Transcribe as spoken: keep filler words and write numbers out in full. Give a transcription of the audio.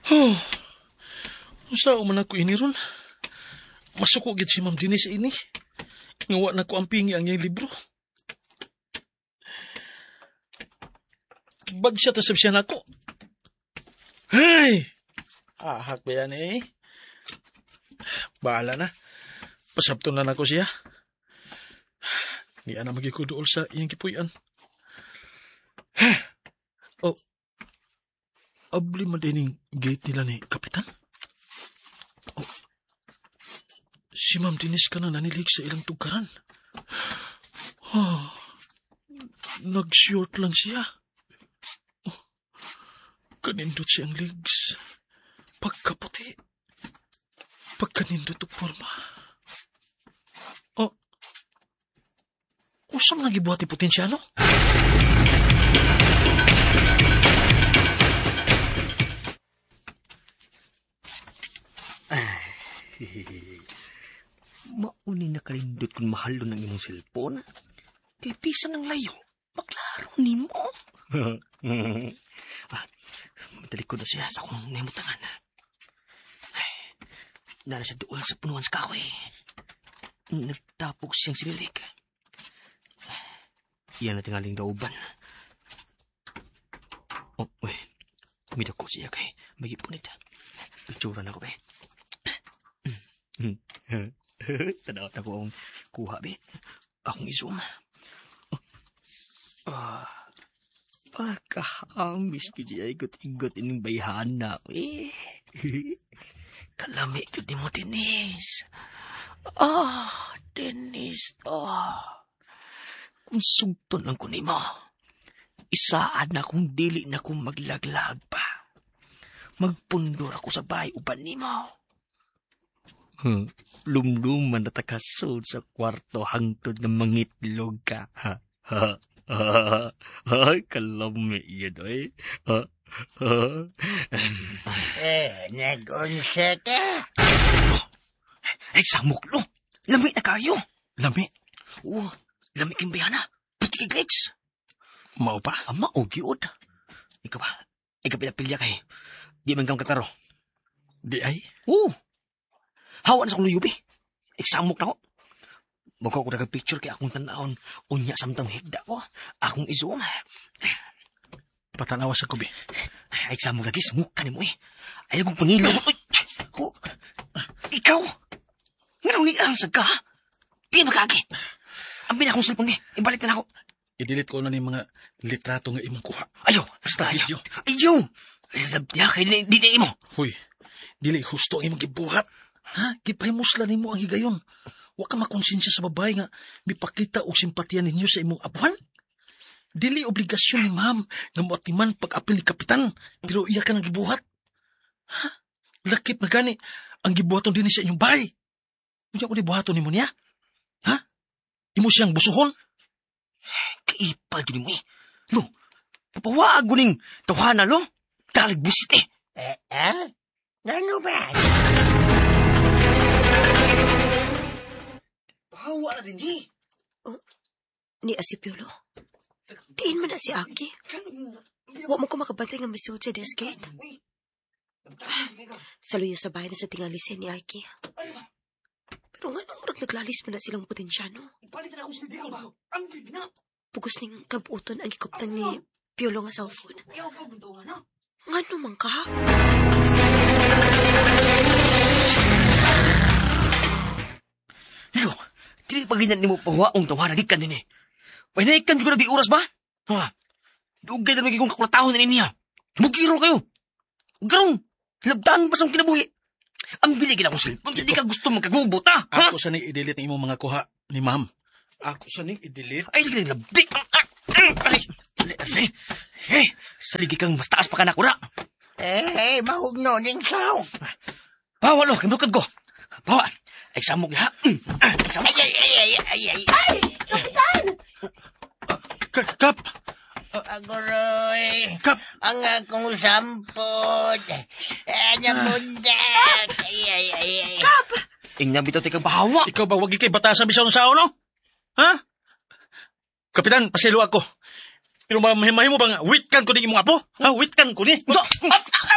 Oh, usa man ako ini ron. Masuko gid si Ma'am Dinis ini. Ngawa na ko ang pingi ang iyang libro. Bagsa ta siya nako. Hey! Ahak ba yan eh? Bahala na. Pasabton na nako siya. Di ana magikuduol sa iyang kipuyan. Oh. Abli man din yung gate nila ni Kapitan. Oh. Si Ma'am Dinis ka na nanilig sa ilang tugaran. Oh. Nag-short lang siya. Oh. Kanindot siyang legs. Pagkaputi. Pagkanindot o forma. Oh. Usam lagi buhat ni Potensyano? Mauni na kalindot kung mahal doon ng imong cellphone. Tipisan ng layo. Maklaro ni mo. ah, madali ko na siya sa kong nemutangan. Ay, nara siya doon sa punuan sa kakoy. Nagtapok siyang sinilig. Iyan na tingaling dauban. Oh, uy. Kumidako siya kay magipunit. Itsura na ko, be. Tanaw na ko ang kuha, be. Akong isum. Ah, pagkahamis ko siya ikot-ikot ining bayhana. Eh, kalami ko di mo, Denise. Ah, Denise. Ah, kung sugton lang ko ni mo, isaan na kung dili na kong maglaglag pa. Magpundor ako sa bahay uban ni mo. Hmm, lumluman na takasod sa kwarto hangtod ng mangitlog ka. Ha, ha, ha, ha, kalami yun, oy. Ha, ha. Eh, nag-unsa ka? Ay, samuklo. Lami na kayo. Lami? Oo, lami king bayana. Puti kay Gregs. Mao pa? Ama, o giod. Ikaw ba? Ikaw pinapilya kay. Di man kang kataro. Di ay? Oo. Hawa na sa kong luyubi. Eksamok na ko. Bago ako nagpicture kay akong tanaon. Unya samtang higda ko. Akong izoom. Patanawa sa kubi. Eksamok lagi. Smuka ni mo eh. Ayaw kong pangilaw. Oh. Ikaw. Nganaw ni ang sagka ha? Di magkagi. Ang binakong cellphone ni. Ibalik na ako. I-delete ko na ni mga litrato nga imong kuha. Ayaw. Basta ayaw. Ayaw. Ayaw labdiya kay di na imo. Huy. Dili husto ang imong gibuhat. Ha? Gipahimusla ni mo ang higayon. Wa ka makonsensya sa babae nga mipakita o simpatiya ninyo sa imong abuhan. Dili obligasyon ni ma'am nga moatiman pag-apil ni Kapitan. Pero iya ka nang gibuhat. Ha? Lakip na gani ang gibuhaton din sa inyong bahay. Unya ko ni buhaton ni mo niya? Ha? Imo siyang busuhon? Kaipal din mo eh. No, papawaag ko ning tawhana lo. Dalig busit eh. Eh, eh? Ano ba? Bahawa na din eh. Oh, ni Asipiolo. Diin man na si Aki. Huwag mo ko makabantay nga misuod sa desk gate. Saluyo sa bahay na sa tingalisen ni Aki. Pero nga nung murag naglalis mo na silang Potensyano. Pugos ning kabuton ang ikoptan ni Piolo nga cellphone. Nga naman ka? Yo, dili pa ganyan ni mo pahuwaong tawanan di kan din eh. Ay naikan juga na di oras ba? Ha? Dugay na magiging kakulatahon na niya. Mugiro kayo. Garong, labdaan ba sa kinabuhi? Ang biligin akong cellphone, hindi ka gusto magkagubot, ha? Ako sa ni i-delete ang imong mga kuha ni ma'am. Ako sa ni i-delete. Ay, hindi ka labdi. Ay, ay, ay, ay, saligi kang mas taas pa ka na ko na. Eh, mahugno ning saw. Bawa lo, kimbrukad ko. Bawa, eksamok niya, ha? Eksamok. Ay, ay, ay, ay, ay, ay. Ay, Kapitan! Kap! Aguroy. Kap! Ang akong sampot. Ano bundat. Ay, ay, ay, ay. Kap! Ingnan bitaw tikang bahawa. Ikaw ba wagi kay batasan bisaw ng sao, no? Ha? Kapitan, pasilo ako. Pero mahimahimo ba nga, witkan ko di imong apo? Ha, witkan ko ni?